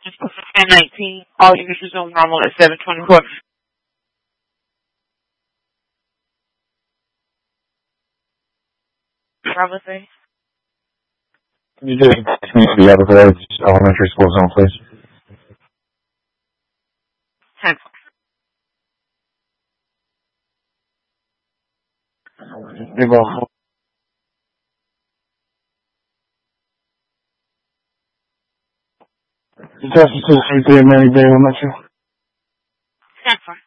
1019. All units resume normal at 724. Bravo say. Can you just the Everglades Elementary School zone, please? 10. Bravo. Justice 3 Mary Bay Elementary. 10 for.